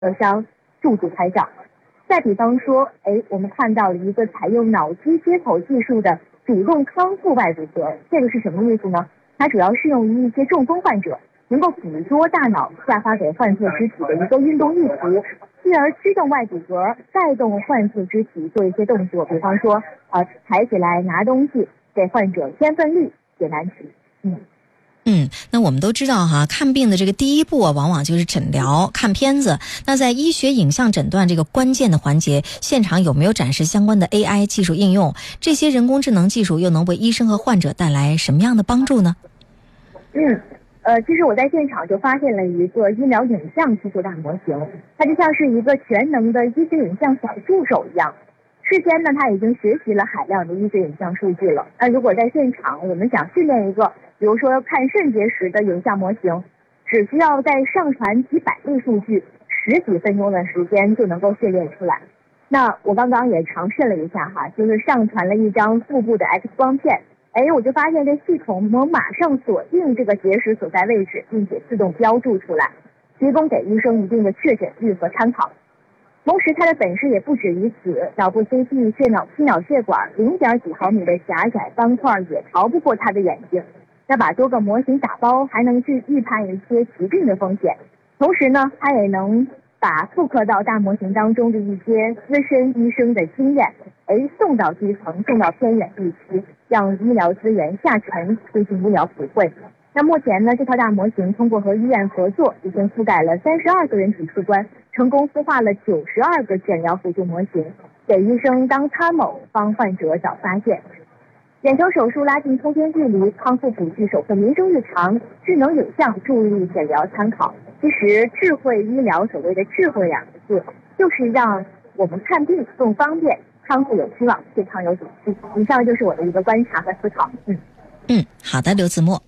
商驻足拍照。再比方说，我们看到了一个采用脑机接口技术的主动康复外骨骼，这个是什么意思呢？它主要适用于一些中风患者，能够捕捉大脑下发给患侧肢体的一个运动意图，进而驱动外骨骼带动患侧肢体做一些动作，比方说抬起来拿东西，给患者添份力解难题。 那我们都知道看病的这个第一步往往就是诊疗看片子。那在医学影像诊断这个关键的环节，现场有没有展示相关的 AI 技术应用？这些人工智能技术又能为医生和患者带来什么样的帮助呢？ 其实我在现场就发现了一个医疗影像技术大模型，它就像是一个全能的医学影像小助手一样。事先呢，它已经学习了海量的医学影像数据了。那如果在现场我们想训练一个，比如说看肾结石的影像模型，只需要再上传几百例数据，10几分钟的时间就能够训练出来。那我刚刚也尝试了一下就是上传了一张腹部的 X 光片，我就发现这系统能马上锁定这个结石所在位置，并且自动标注出来，提供给医生一定的确诊率和参考。同时它的本事也不止于此，脑部 CT 心脑血管0.几毫米的狭窄斑块也逃不过它的眼睛。那把多个模型打包，还能去预判一些疾病的风险，同时呢，它也能把复刻到大模型当中的一些资深医生的经验，送到基层，送到偏远地区，让医疗资源下沉，推进医疗普惠。那目前呢，这套大模型通过和医院合作，已经覆盖了32个人体器官，成功孵化了92个诊疗辅助模型，给医生当参谋，帮患者早发现。眼球手术拉近通天距离，康复辅具守护民生日常，智能影像助力诊疗参考。其实智慧医疗所谓的智慧2个字，就是让我们看病更方便，康复有希望，健康有底气。以上就是我的一个观察和思考。 好的，刘子墨。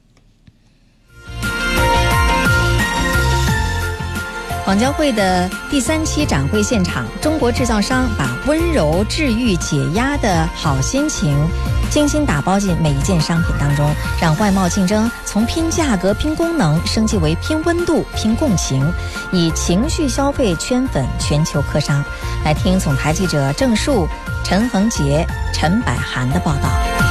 广交会的第3期展会现场，中国制造商把温柔治愈解压的好心情精心打包进每一件商品当中，让外贸竞争从拼价格拼功能升级为拼温度拼共情，以情绪消费圈粉全球客商。来听总台记者郑树、陈恒杰、陈百涵的报道。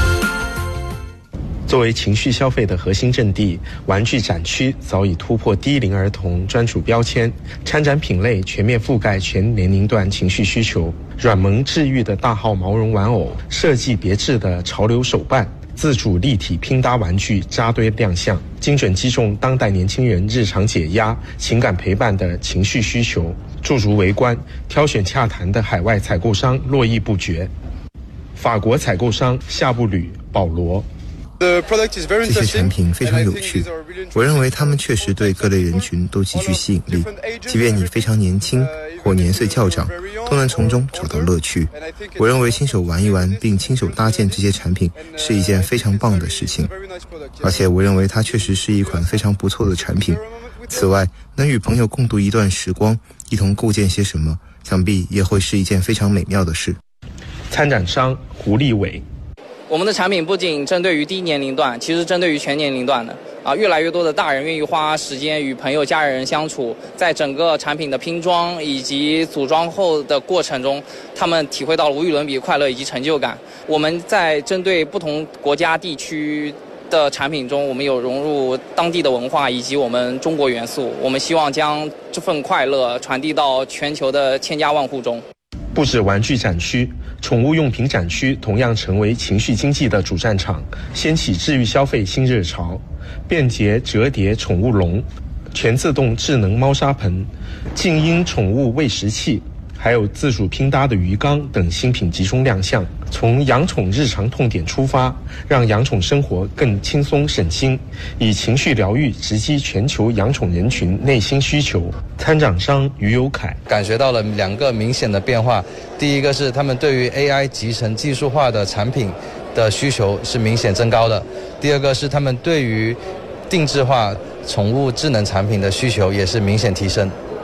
作为情绪消费的核心阵地，玩具展区早已突破低龄儿童专属标签，参展品类全面覆盖全年龄段情绪需求。软萌治愈的大号毛绒玩偶，设计别致的潮流手办，自主立体拼搭玩具扎堆亮相，精准击中当代年轻人日常解压、情感陪伴的情绪需求。驻足围观，挑选洽谈的海外采购商络绎不绝。法国采购商夏布吕保罗。 这些产品非常有趣，我认为他们确实对各类人群都极具吸引力，即便你非常年轻或年岁较长，都能从中找到乐趣。我认为亲手玩一玩并亲手搭建这些产品是一件非常棒的事情，而且我认为它确实是一款非常不错的产品。此外，能与朋友共度一段时光，一同构建些什么，想必也会是一件非常美妙的事。 参展商胡立伟。 我们的产品不仅针对于低年龄段，其实针对于全年龄段的越来越多的大人愿意花时间与朋友家人相处，在整个产品的拼装以及组装后的过程中，他们体会到了无与伦比快乐以及成就感。我们在针对不同国家地区的产品中，我们有融入当地的文化以及我们中国元素，我们希望将这份快乐传递到全球的千家万户中。 不止玩具展区，宠物用品展区同样成为情绪经济的主战场，掀起治愈消费新热潮。便捷折叠宠物笼、全自动智能猫砂盆、静音宠物喂食器，还有自主拼搭的鱼缸等新品集中亮相。从养宠日常痛点出发，让养宠生活更轻松省心，以情绪疗愈直击全球养宠人群内心需求。参展商于有凯感觉到了2个明显的变化，第一个是他们对于 AI 集成技术化的产品的需求是明显增高的，第二个是他们对于定制化宠物智能产品的需求也是明显提升。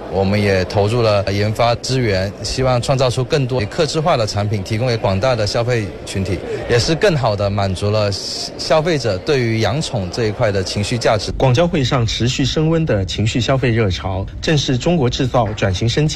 我们也投入了研发资源，希望创造出更多客制化的产品，提供给广大的消费群体，也是更好的满足了消费者对于养宠这一块的情绪价值。 广交会上持续升温的情绪消费热潮，正是中国制造转型升级